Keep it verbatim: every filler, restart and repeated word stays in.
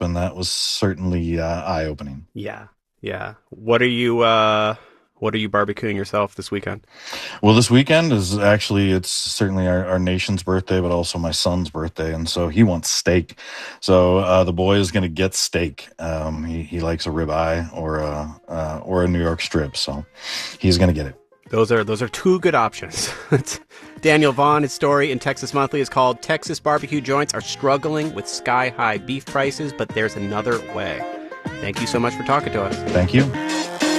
and that was certainly uh, eye-opening. Yeah, yeah. What are you uh, What are you barbecuing yourself this weekend? Well, this weekend is actually, it's certainly our, our nation's birthday, but also my son's birthday, and so he wants steak. So uh, the boy is going to get steak. Um, he he likes a ribeye or a uh, or a New York strip, so he's going to get it. Those are those are two good options. Daniel Vaughn, his story in Texas Monthly is called "Texas Barbecue Joints Are Struggling with Sky-High Beef Prices, but There's Another Way." Thank you so much for talking to us. Thank you.